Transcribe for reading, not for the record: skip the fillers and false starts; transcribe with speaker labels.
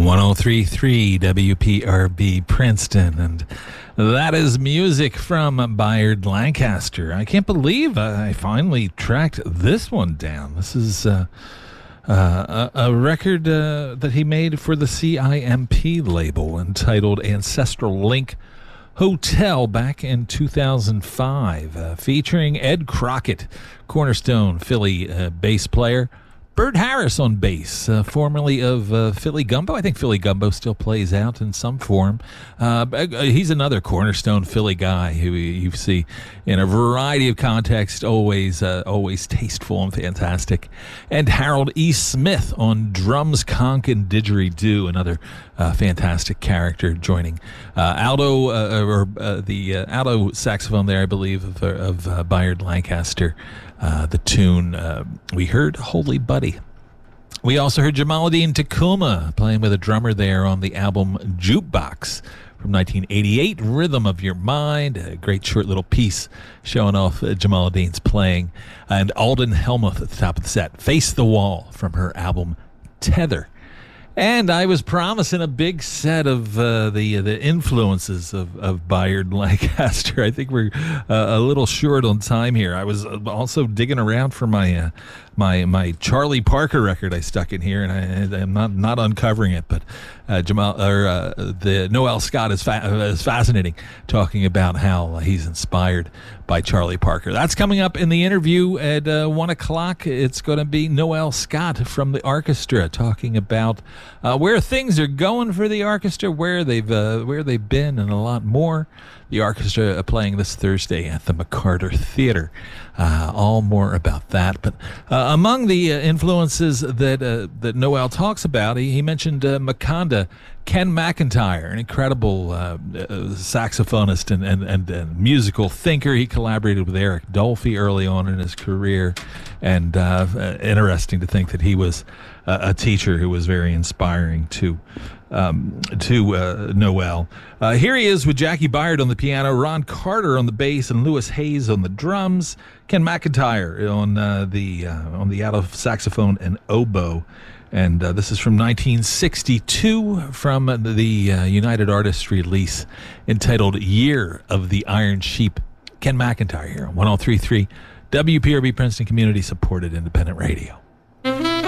Speaker 1: 103.3 WPRB Princeton, and that is music from Bayard Lancaster. I can't believe I finally tracked this one down. This is a record that he made for the CIMP label entitled Ancestral Link Hotel back in 2005, featuring Ed Crockett, cornerstone Philly bass player. Bert Harris on bass, formerly of Philly Gumbo. I think Philly Gumbo still plays out in some form. He's another cornerstone Philly guy who you see in a variety of contexts, always tasteful and fantastic. And Harold E. Smith on drums, conch, and didgeridoo, another fantastic character joining alto saxophone there, I believe, of Bayard Lancaster. The tune we heard, Holy Buddy. We also heard Jamaaladeen Tacuma playing with a drummer there on the album Jukebox from 1988, Rhythm of Your Mind, a great short little piece showing off Jamaaladeen's playing. And Alden Helmuth at the top of the set, Face the Wall from her album Tether. And I was promising a big set of the influences of Bayard Lancaster. I think we're a little short on time here. I was also digging around for my my Charlie Parker record I stuck in here, and I'm not uncovering it. But the Noel Scott is fascinating, talking about how he's inspired by Charlie Parker. That's coming up in the interview at 1 o'clock. It's going to be Noel Scott from the orchestra talking about where things are going for the orchestra, where they've been, and a lot more. The orchestra playing this Thursday at the McCarter Theater. All more about that. But among the influences that Noel talks about, he mentioned Makonda, Ken McIntyre, an incredible saxophonist and musical thinker. He collaborated with Eric Dolphy early on in his career, and interesting to think that he was a teacher who was very inspiring to Noel. Here he is with Jackie Bayard on the piano, Ron Carter on the bass, and Lewis Hayes on the drums. Ken McIntyre on the alto saxophone and oboe. And this is from 1962 from the United Artists release entitled Year of the Iron Sheep. Ken McIntyre here on 103.3 WPRB Princeton Community Supported Independent Radio.